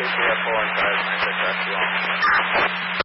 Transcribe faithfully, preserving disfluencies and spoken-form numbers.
K C F four and five, nine six F,